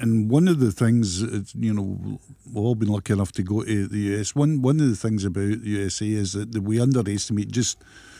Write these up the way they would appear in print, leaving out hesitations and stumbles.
and one of the things, we've all been lucky enough to go to the US. One of the things about the USA is that we underestimate just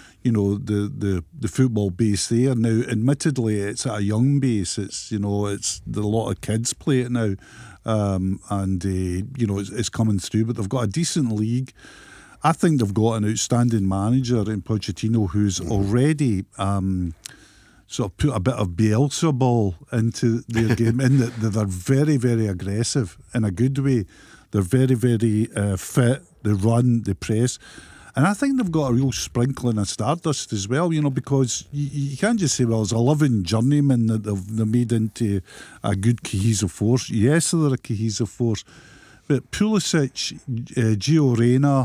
the football base there. Now, admittedly, it's at a young base. It's it's a lot of kids play it now, and it's coming through. But they've got a decent league. I think they've got an outstanding manager in Pochettino who's already sort of put a bit of Bielsa ball into their game, in that they're very, very aggressive in a good way. They're very, very fit. They run, they press. And I think they've got a real sprinkling of stardust as well, because you can't just say, well, there's 11 journeymen that they've made into a good cohesive force. Yes, they're a cohesive force. But Pulisic, Gio Reyna,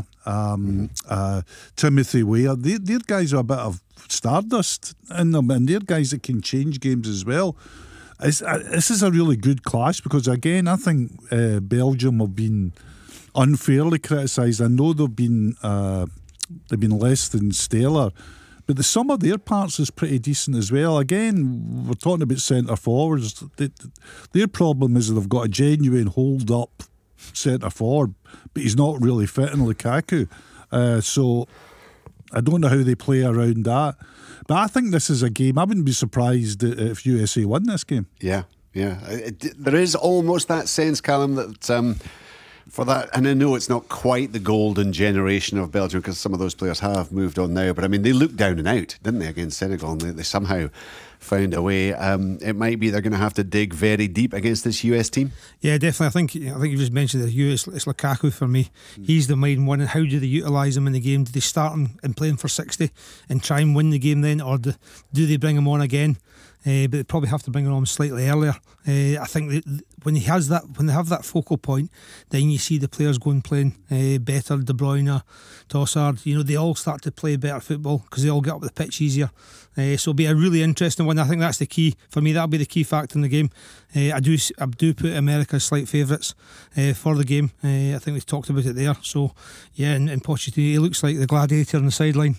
Timothy Weah, they're guys are a bit of stardust in them, and they're guys that can change games as well. This is a really good clash, because again, I think Belgium have been unfairly criticised. I know they've been less than stellar, but the sum of their parts is pretty decent as well. Again, we're talking about centre forwards. Their problem is that they've got a genuine hold up centre forward, but he's not really fit in Lukaku. So I don't know how they play around that. But I think this is a game. I wouldn't be surprised if USA won this game. Yeah. There is almost that sense, Callum, that for that, and I know it's not quite the golden generation of Belgium, because some of those players have moved on now, but I mean, they looked down and out, didn't they, against Senegal, and they somehow found a way. It might be they're going to have to dig very deep against this US team. Yeah, definitely. I think you just mentioned the US. It's Lukaku for me. He's the main one. And how do they utilise him in the game? Do they start him and play him for 60 and try and win the game then, or do they bring him on again? But they probably have to bring him on slightly earlier. I think when they have that focal point, then you see the players going playing better. De Bruyne, Trossard, they all start to play better football because they all get up the pitch easier. So it'll be a really interesting one. I think that's the key for me. That'll be the key factor in the game. I do put America as slight favourites for the game. I think we've talked about it there. So yeah, and Pochettino, he looks like the gladiator on the sideline.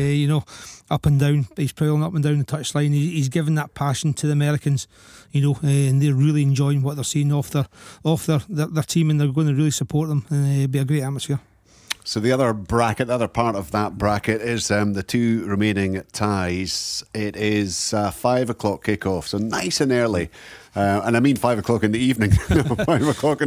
Up and down, he's prowling up and down the touchline. He's given that passion to the Americans, and they're really enjoying what they're seeing off their team, and they're going to really support them. And it'll be a great atmosphere. So the other part of that bracket is the two remaining ties. It is 5 o'clock kickoff, so nice and early. And I mean 5 o'clock in the evening, 5 o'clock in